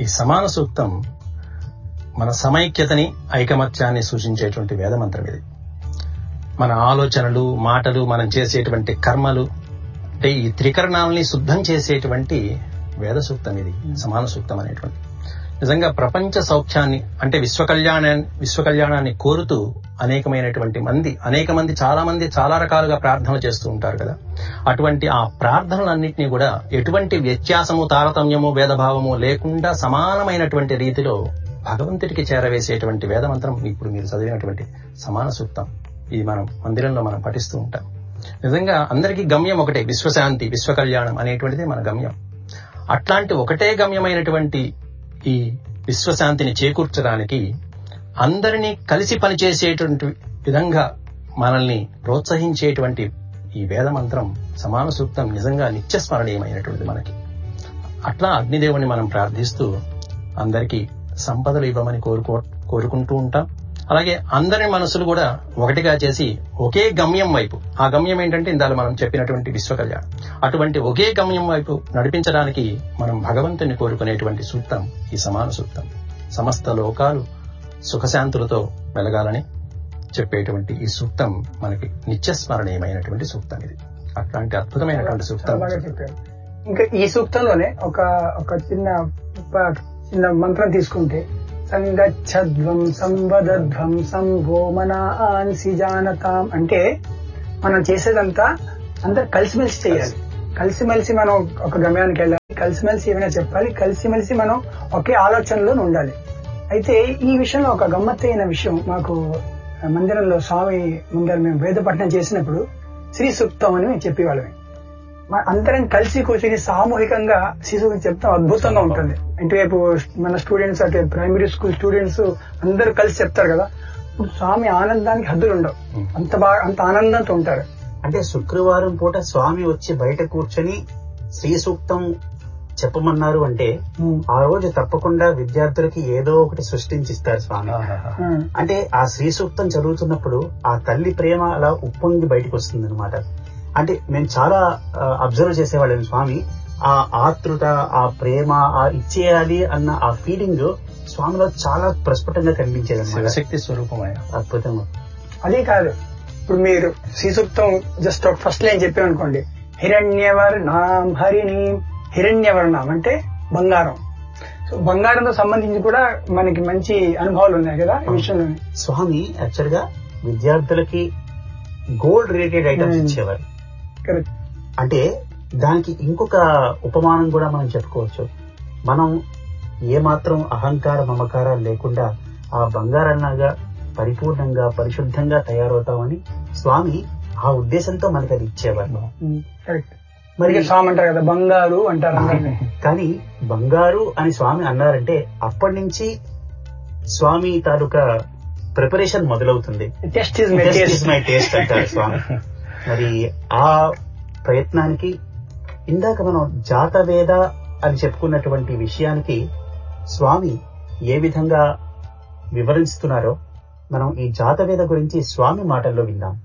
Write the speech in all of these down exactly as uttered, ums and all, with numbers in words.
ఈ సమాన సూక్తం మన సమైక్యతని, ఐకమత్యాన్ని సూచించేటువంటి వేదమంత్రం ఇది. మన ఆలోచనలు, మాటలు, మనం చేసేటువంటి కర్మలు అంటే ఈ త్రికరణాలని శుద్ధం చేసేటువంటి వేద సూక్తం ఇది, సమాన సూక్తం అనేటువంటి. నిజంగా ప్రపంచ సౌఖ్యాన్ని అంటే విశ్వ కళ్యాణాన్ని విశ్వ కళ్యాణాన్ని కోరుతూ అనేకమైనటువంటి మంది అనేక మంది చాలా మంది చాలా రకాలుగా ప్రార్థనలు చేస్తూ ఉంటారు కదా. అటువంటి ఆ ప్రార్థనలన్నింటినీ కూడా ఎటువంటి వ్యత్యాసము, తారతమ్యము, భేదభావము లేకుండా సమానమైనటువంటి రీతిలో భగవంతుడికి చేరవేసేటువంటి వేదమంత్రం ఇప్పుడు మీరు చదివినటువంటి సమాన సూక్తం. ఇది మనం మందిరంలో మనం పఠిస్తూ ఉంటాం. నిజంగా అందరికీ గమ్యం ఒకటే, విశ్వశాంతి, విశ్వ కళ్యాణం అనేటువంటిది మన గమ్యం. అట్లాంటి ఒకటే గమ్యమైనటువంటి ఈ విశ్వశాంతిని చేకూర్చడానికి అందరినీ కలిసి పనిచేసేటువంటి విధంగా మనల్ని ప్రోత్సహించేటువంటి ఈ వేదమంత్రం సమాన సూక్తం నిజంగా నిత్యస్మరణీయమైనటువంటిది మనకి. అట్లా అగ్నిదేవుని మనం ప్రార్థిస్తూ అందరికీ సంపదలు ఇవ్వమని కోరుకో కోరుకుంటూ ఉంటాం. అలాగే అందరి మనసులు కూడా ఒకటిగా చేసి ఒకే గమ్యం వైపు, ఆ గమ్యం ఏంటంటే ఇందాక మనం చెప్పినటువంటి విశ్వ కళ్యాణం, అటువంటి ఒకే గమ్యం వైపు నడిపించడానికి మనం భగవంతుని కోరుకునేటువంటి సూక్తం ఈ సమాన సూక్తం. సమస్త లోకాలు సుఖశాంతులతో వెలగాలని చెప్పేటువంటి ఈ సూక్తం మనకి నిత్యస్మరణీయమైనటువంటి సూక్తం ఇది. అట్లాంటి అద్భుతమైనటువంటి సూక్తం. ఇంకా ఈ సూక్తంలోనే ఒక ఒక చిన్న చిన్న మంత్రం తీసుకుంటే, సంగచ్చధ్వం సంవదధ్వం సంభోమనాన్సి జానతాం అంటే మనం చేసేదంతా అందరు కలిసిమెలిసి చేయాలి. కలిసిమెలిసి మనం ఒక గమ్యానికి వెళ్ళాలి, కలిసిమెలిసి ఏమైనా చెప్పాలి, కలిసిమెలిసి మనం ఒకే ఆలోచనలో ఉండాలి. అయితే ఈ విషయంలో ఒక గమ్మత్తైన విషయం, మాకు మందిరంలో స్వామి ముందర మేము వేద పఠనం చేసినప్పుడు శ్రీ సూక్తం అని మేము చెప్పేవాళ్ళమే. అందరం కలిసి కూర్చొని సామూహికంగా శ్రీ సూక్తం చెప్తాం, అద్భుతంగా ఉంటుంది. ఇటువైపు మన స్టూడెంట్స్, అటు ప్రైమరీ స్కూల్ స్టూడెంట్స్ అందరూ కలిసి చెప్తారు కదా. ఇప్పుడు స్వామి ఆనందానికి హద్దులు ఉండవు, అంత బాగా అంత ఆనందంతో ఉంటారు. అంటే శుక్రవారం పూట స్వామి వచ్చి బయట కూర్చొని శ్రీ సూక్తం చెప్పమన్నారు అంటే ఆ రోజు తప్పకుండా విద్యార్థులకి ఏదో ఒకటి సృష్టించిస్తారు స్వామి. అంటే ఆ శ్రీ సూక్తం చదువుతున్నప్పుడు ఆ తల్లి ప్రేమ అలా ఉప్పొంగి బయటకు వస్తుంది అనమాట. అంటే మేము చాలా అబ్జర్వ్ చేసేవాళ్ళం స్వామి, ఆ ఆతృత, ఆ ప్రేమ, ఆ ఇచ్చేయాలి అన్న ఆ ఫీలింగ్ స్వామిలో చాలా ప్రస్ఫుటంగా కనిపించేది అనమాట. శక్తి స్వరూపమైన అద్భుతంగా. అదే కాదు, ఇప్పుడు మీరు శ్రీ సూక్తం జస్ట్ ఒక ఫస్ట్ లైన్ చెప్పామనుకోండి, హిరణ్యవర్ణాం హరిణి. హిరణ్యవర్ణం అంటే బంగారం. సో బంగారంతో సంబంధించి కూడా మనకి మంచి అనుభవాలు ఉన్నాయి కదా ఈ విషయంలో. స్వామి యాక్చువల్ గా విద్యార్థులకి గోల్డ్ రిలేటెడ్ ఐటమ్స్ ఇచ్చేవారు. అంటే దానికి ఇంకొక ఉపమానం కూడా మనం చెప్పుకోవచ్చు. మనం ఏమాత్రం అహంకార మమకారాలు లేకుండా ఆ బంగారంలాగా పరిపూర్ణంగా పరిశుద్ధంగా తయారవుతామని స్వామి ఆ ఉద్దేశంతో మనకి అది ఇచ్చేవారు. మరి స్వామి అంటారు కదా బంగారు అంటారు. కానీ బంగారు అని స్వామి అన్నారంటే అప్పటి నుంచి స్వామి తాలూకా ప్రిపరేషన్ మొదలవుతుంది. టెస్ట్ ఇస్ మై టేస్ట్ అంటారు స్వామి. మరి ఆ ప్రయత్నానికి ఇందాక మనం జాతవేద అని చెప్పుకున్నటువంటి విషయానికి స్వామి ఏ విధంగా వివరిస్తున్నారో మనం ఈ జాతవేద గురించి స్వామి మాటల్లో విందాం.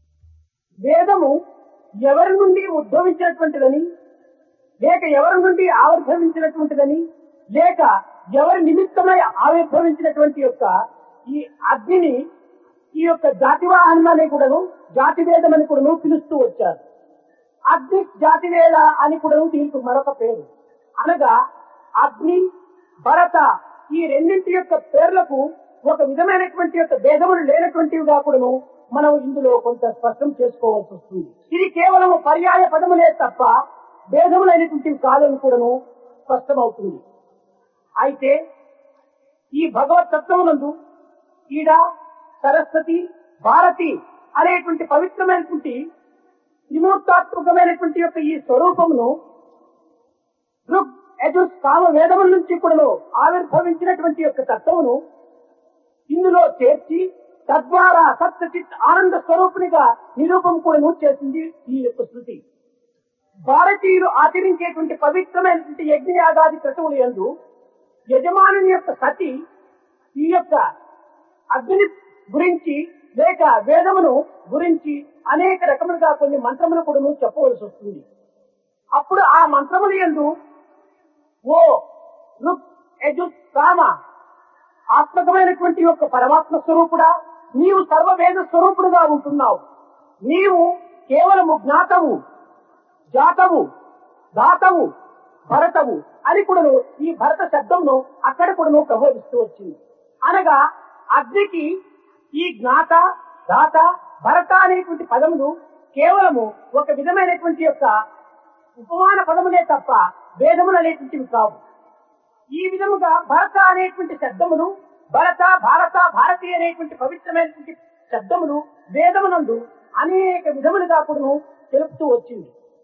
వేదము ఎవరి నుండి ఉద్భవించినటువంటిదని, లేక ఎవరి నుండి ఆవిర్భవించినటువంటిదని, లేక ఎవరి నిమిత్తమై ఆవిర్భవించినటువంటి యొక్క ఈ అగ్నిని ఈ యొక్క జాతివాహనం అని కూడాను జాతివేదం అని కూడాను పిలుస్తూ వచ్చారు. అగ్ని జాతివేద అని కూడాను దీనికి మరొక పేరు. అనగా అగ్ని, భరత ఈ రెండింటి యొక్క పేర్లకు ఒక విధమైనటువంటి యొక్క భేదములు లేనటువంటివిగా కూడాను మనం ఇందులో కొంత స్పష్టం చేసుకోవాల్సి వస్తుంది. ఇది కేవలం పర్యాయ పదములే తప్ప భేదములైనటువంటివి కాదని కూడాను స్పష్టమవుతుంది. అయితే ఈ భగవత్ తత్వమునందు ఈడ సరస్వతి, భారతి అనేటువంటి పవిత్రమైనటువంటి త్రిమూర్తాత్మకమైనటువంటి యొక్క ఈ స్వరూపమును ఋగ్, యజుర్, సామ వేదముల నుంచి కూడా ఆవిర్భవించినటువంటి యొక్క తత్వమును ఇందులో చేర్చి తద్వారా సత్యచిత్ ఆనంద స్వరూపునిగా నిరూపం కూడా చేసింది ఈ యొక్క శృతి. భారతీయులు ఆచరించేటువంటి పవిత్రమైనటువంటి యజ్ఞయాగాది క్రతువుల యందు యజమానుని యొక్క సతి ఈ యొక్క అగ్ని గురించి లేక వేదమును గురించి అనేక రకములుగా కొన్ని మంత్రములు కూడా చెప్పవలసి వస్తుంది. అప్పుడు ఆ మంత్రముల యందు ఓ ఋక్, యజుస్సామ ఆత్మకమైనటువంటి యొక్క పరమాత్మ స్వరూపుడా, నీవు సర్వవేద స్వరూపుడుగా ఉంటున్నావు. నీవు కేవలము జ్ఞాతవు, జాతవు, దాతవు, భరతవు అని కూడాను ఈ భరత శబ్దంను అక్కడ కూడాను ప్రబోధిస్తూ వచ్చింది. అనగా అగ్నికి ఈ జ్ఞాత, దాత, భరత అనేటువంటి పదములు కేవలము ఒక విధమైనటువంటి యొక్క ఉపమాన పదములే తప్ప వేదములు అనేటువంటివి కావు. ఈ విధముగా భరత అనేటువంటి శబ్దములు, భరత, భారత, భారతి అనేటువంటి పవిత్రమైనటువంటి శబ్దములు వేదమునందు అనేక విధములుగా కూడాను తెలుపుతూ వచ్చింది.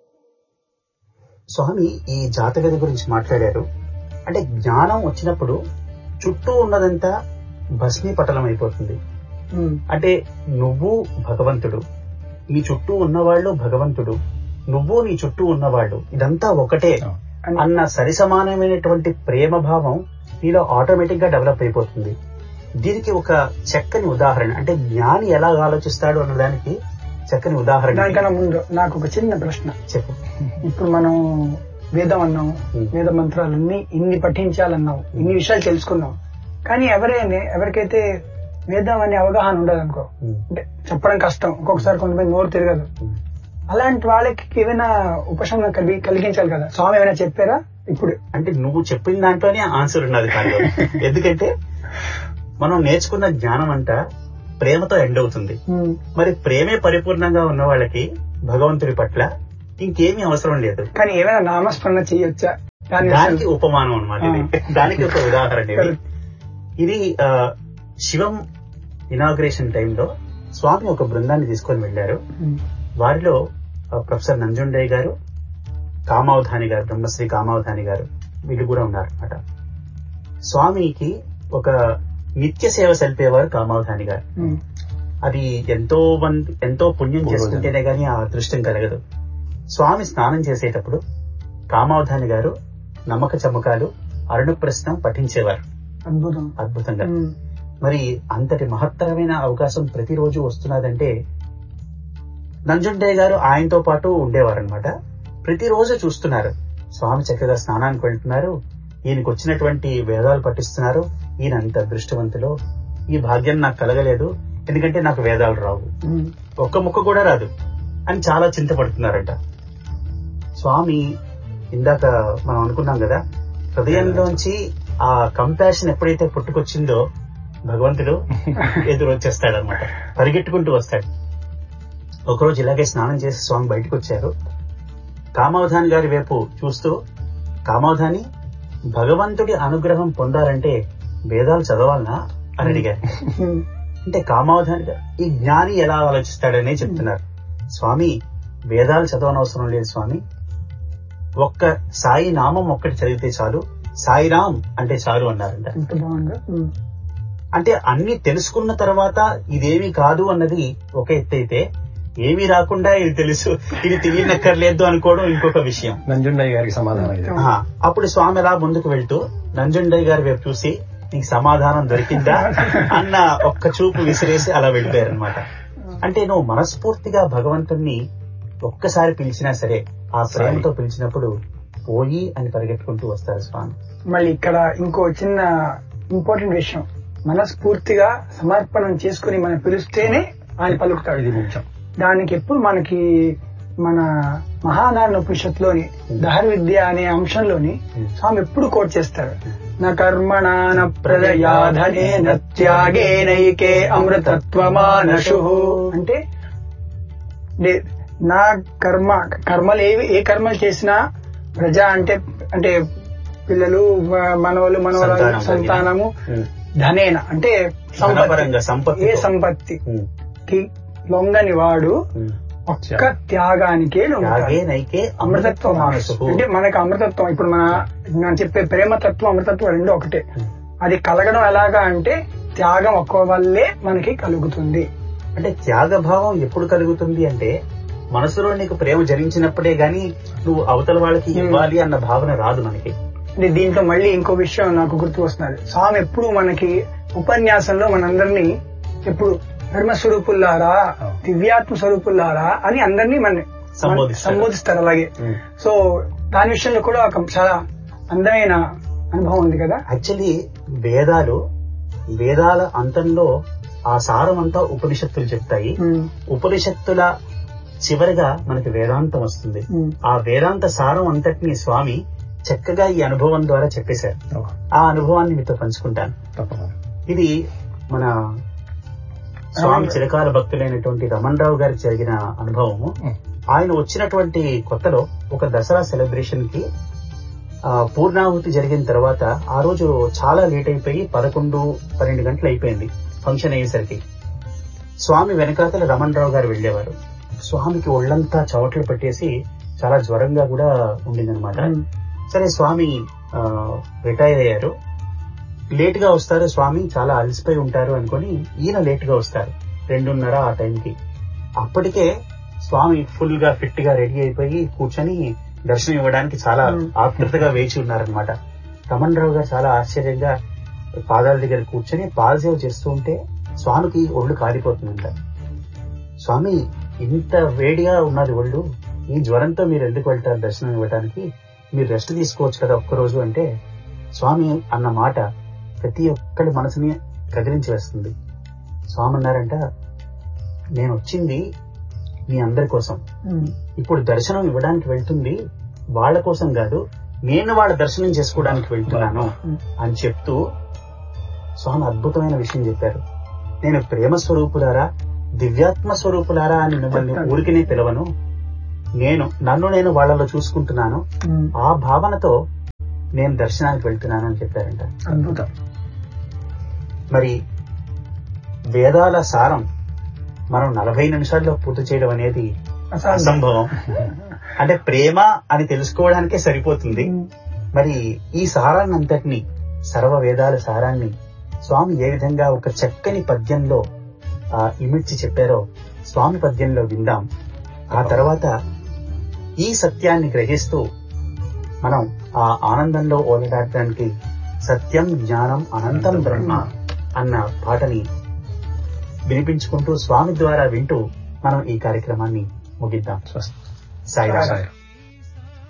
స్వామి ఈ జాతగది గురించి మాట్లాడారు. అంటే జ్ఞానం వచ్చినప్పుడు చుట్టూ ఉన్నదంతా భస్మీపటలం అయిపోతుంది. అంటే నువ్వు భగవంతుడు, నీ చుట్టూ ఉన్నవాళ్ళు భగవంతుడు, నువ్వు నీ చుట్టూ ఉన్నవాళ్ళు ఇదంతా ఒకటే అన్న సరిసమానమైనటువంటి ప్రేమ భావం నీలో ఆటోమేటిక్ గా డెవలప్ అయిపోతుంది. దీనికి ఒక చక్కని ఉదాహరణ, అంటే జ్ఞాని ఎలా ఆలోచిస్తాడు అన్నదానికి చక్కని ఉదాహరణ. దానికన్నా ముందు నాకు ఒక చిన్న ప్రశ్న. చెప్పు. ఇప్పుడు మనం వేదం అన్నాం, వేద మంత్రాలన్నీ ఇన్ని పఠించాలన్నాం, ఇన్ని విషయాలు తెలుసుకున్నాం. కానీ ఎవరైనా ఎవరికైతే వేదం అనే అవగాహన ఉండదు అనుకో, అంటే చెప్పడం కష్టం, ఒక్కొక్కసారి కొంతమంది నోరు తిరగదు. అలాంటి వాళ్ళకి ఏమైనా ఉపశమనం కలిగి కలిగించాలి కదా. స్వామి ఏమైనా చెప్పారా ఇప్పుడు? అంటే నువ్వు చెప్పిన దాంట్లోనే ఆన్సర్ ఉన్నది కాదు. ఎందుకంటే మనం నేర్చుకున్న జ్ఞానం అంతా ప్రేమతో ఎండ్ అవుతుంది. మరి ప్రేమే పరిపూర్ణంగా ఉన్న వాళ్ళకి భగవంతుడి పట్ల ఇంకేమీ అవసరం లేదు. కానీ ఏమైనా నామస్మరణ చేయొచ్చా? దానికి ఉపమానం అన్నమాట ఇది. దానికి ఒక ఉదాహరణ ఇది. ఇది శివం ఇనాగ్రేషన్ టైంలో స్వామి ఒక బృందాన్ని తీసుకొని వెళ్లారు. వారిలో ప్రొఫెసర్ నంజుండయ్య గారు, కామావధాని గారు, బ్రహ్మశ్రీ కామావధాని గారు, వీళ్ళు కూడా ఉన్నారు అనమాట. స్వామికి ఒక నిత్య సేవ సలిపేవారు కామావధాని గారు. అది ఎంతో మంది ఎంతో పుణ్యం చేసుకుంటేనే గానీ ఆ అదృష్టం కలగదు. స్వామి స్నానం చేసేటప్పుడు కామావధాని గారు నమ్మక చమకాలు, అరుణప్రశ్నం పఠించేవారు అద్భుతంగా. మరి అంతటి మహత్తరమైన అవకాశం ప్రతిరోజు వస్తున్నదంటే నంజుండయ్య గారు ఆయనతో పాటు ఉండేవారనమాట. ప్రతిరోజు చూస్తున్నారు స్వామి చక్కగా స్నానానికి వెళ్తున్నారు, ఈయనకు వచ్చినటువంటి వేదాలు పఠిస్తున్నారు, ఈయన అంత అదృష్టవంతులు, ఈ భాగ్యం నాకు కలగలేదు ఎందుకంటే నాకు వేదాలు రావు, ఒక్క ముక్క కూడా రాదు అని చాలా చింతపడుతున్నారంట. స్వామి ఇందాక మనం అనుకున్నాం కదా, హృదయంలోంచి ఆ కంపాషన్ ఎప్పుడైతే పుట్టుకొచ్చిందో భగవంతుడు ఎదురు వచ్చేస్తాడనమాట, పరిగెట్టుకుంటూ వస్తాడు. ఒకరోజు ఇలాగే స్నానం చేసి స్వామి బయటకు వచ్చారు. కామావధాని గారి వైపు చూస్తూ, కామావధాని, భగవంతుడి అనుగ్రహం పొందాలంటే వేదాలు చదవాలనా అని అడిగారు. అంటే కామావధాని గారు ఈ జ్ఞాని ఎలా ఆలోచిస్తాడనే చెప్తున్నారు. స్వామి, వేదాలు చదవనవసరం లేదు స్వామి, ఒక్క సాయి నామం ఒక్కటి చదివితే చాలు, సాయిరామ్ అంటే చాలు అన్నారంట. అంటే అన్ని తెలుసుకున్న తర్వాత ఇదేమీ కాదు అన్నది ఒక ఎత్తైతే, ఏమీ రాకుండా ఇది తెలుసు, ఇది తెలియనక్కర్లేదు అనుకోవడం ఇంకొక విషయం. నంజుండయ్య గారికి సమాధానం. అప్పుడు స్వామి అలా ముందుకు వెళ్తూ నంజుండయ్య గారి వైపు చూసి, నీకు సమాధానం దొరికిందా అన్న ఒక్క చూపు విసిరేసి అలా వెళ్ళిపోయారు అనమాట. అంటే నువ్వు మనస్ఫూర్తిగా భగవంతుణ్ణి ఒక్కసారి పిలిచినా సరే, ఆ ప్రేమతో పిలిచినప్పుడు పోయి అని పరిగెట్టుకుంటూ వస్తారు స్వామి. మళ్ళీ ఇక్కడ ఇంకో చిన్న ఇంపార్టెంట్ విషయం, మనస్ఫూర్తిగా సమర్పణం చేసుకుని మనం పిలిస్తేనే ఆయన పలుకుతాడు. ఇది ముఖ్యం. దానికి ఎప్పుడు మనకి మన మహానారాయణ ఉపనిషత్తులోని దహర విద్య అనే అంశంలోని స్వామి ఎప్పుడు కోట్ చేస్తారు, నా కర్మణ న ప్రజయాధనే నత్యాగే నైకే అమృతత్వమానశు. అంటే నా కర్మ కర్మలు ఏవి ఏ కర్మలు చేసినా ప్రజ అంటే అంటే పిల్లలు, మనవలు, మనవరాలు, సంతానము, ధనేన అంటే ఏ సంపత్తికి లొంగని వాడు ఒక్క త్యాగానికే అమృతత్వం. అంటే మనకు అమృతత్వం, ఇప్పుడు మన నేను చెప్పే ప్రేమతత్వం, అమృతత్వం రెండు ఒకటే. అది కలగడం ఎలాగా అంటే త్యాగం ఒక్క వల్లే మనకి కలుగుతుంది. అంటే త్యాగభావం ఎప్పుడు కలుగుతుంది అంటే మనసులో నీకు ప్రేమ జరించినప్పుడే గాని నువ్వు అవతల వాళ్ళకి ఇవ్వాలి అన్న భావన రాదు మనకి. అంటే దీంట్లో మళ్ళీ ఇంకో విషయం నాకు గుర్తు వస్తున్నది. స్వామి ఎప్పుడు మనకి ఉపన్యాసంలో మనందరినీ ఎప్పుడు ధర్మస్వరూపుల్లారా, దివ్యాత్మ స్వరూపుల్లారా అని అందరినీ మన సంబోధిస్తారు అలాగే. సో దాని విషయంలో కూడా ఒక చాలా అందమైన అనుభవం ఉంది కదా. యాక్చువల్లీ వేదాలు వేదాల అంతంలో ఆ సారం అంతా ఉపనిషత్తులు చెప్తాయి. ఉపనిషత్తుల చివరిగా మనకి వేదాంతం వస్తుంది. ఆ వేదాంత సారం అంతటిని స్వామి చక్కగా ఈ అనుభవం ద్వారా చెప్పేశారు. ఆ అనుభవాన్ని మీతో పంచుకుంటాను. ఇది మన స్వామి చిరకాల భక్తులైనటువంటి రమణ్ రావు గారికి జరిగిన అనుభవము. ఆయన వచ్చినటువంటి కొత్తలో ఒక దసరా సెలబ్రేషన్ కి పూర్ణాహుతి జరిగిన తర్వాత ఆ రోజు చాలా లేట్ అయిపోయి పదకొండు పన్నెండు గంటలు అయిపోయింది ఫంక్షన్ అయ్యేసరికి. స్వామి వెనకాతల రమణ్ రావు గారు వెళ్లేవారు. స్వామికి ఒళ్లంతా చవట్లు పెట్టేసి చాలా జ్వరంగా కూడా ఉండిందనమాట. సరే స్వామి రిటైర్ అయ్యారు. లేట్ గా వస్తారు స్వామి, చాలా అలసిపోయి ఉంటారు అనుకుని ఈయన లేట్ గా వస్తారు రెండున్నర ఆ టైంకి. అప్పటికే స్వామి ఫుల్ గా ఫిట్ గా రెడీ అయిపోయి కూర్చొని దర్శనం ఇవ్వడానికి చాలా ఆతృతగా వేచి ఉన్నారనమాట. రమణ్ రావు గారు చాలా ఆశ్చర్యంగా పాదాల దగ్గర కూర్చొని పాదసేవ చేస్తూ ఉంటే స్వామికి ఒళ్ళు కాలిపోతుందంట. స్వామి, ఇంత వేడిగా ఉన్నది ఒళ్ళు, ఈ జ్వరంతో మీరు ఎందుకు వెళ్తారు దర్శనం ఇవ్వడానికి, మీరు రెస్ట్ తీసుకోవచ్చు కదా ఒక్కరోజు అంటే స్వామి అన్న మాట ప్రతి ఒక్కరి మనసుని కదిలించి వేస్తుంది. స్వామి అన్నారంట, నేను వచ్చింది మీ అందరి కోసం, ఇప్పుడు దర్శనం ఇవ్వడానికి వెళ్తుంది వాళ్ళ కోసం కాదు, నేను వాళ్ళ దర్శనం చేసుకోవడానికి వెళ్తున్నాను అని చెప్తూ స్వామి అద్భుతమైన విషయం చెప్పారు. నేను ప్రేమ స్వరూపులారా, దివ్యాత్మ స్వరూపులారా అని మిమ్మల్ని ఊరికినే పిలవను, నేను నన్ను నేను వాళ్ళలో చూసుకుంటున్నాను, ఆ భావనతో నేను దర్శనానికి వెళ్తున్నాను అని చెప్పారంట. అద్భుతం. మరి వేదాల సారం మనం నలభై నిమిషాల్లో పూర్తి చేయడం అనేది అసంభవం. అంటే ప్రేమ అని తెలుసుకోవడానికే సరిపోతుంది. మరి ఈ సారాన్ని అంతటినీ, సర్వ వేదాల సారాన్ని స్వామి ఏ విధంగా ఒక చక్కని పద్యంలో ఆ ఇమిడ్చి చెప్పారో స్వామి పద్యంలో విందాం. ఆ తర్వాత ఈ సత్యాన్ని గ్రహిస్తూ మనం ఆ ఆనందంలో ఓలడాడడానికి సత్యం జ్ఞానం అనంతం బ్రహ్మ అన్న పాటని వినిపించుకుంటూ స్వామి ద్వారా వింటూ మనం ఈ కార్యక్రమాన్ని ముగిద్దాం. సాయిరామ్.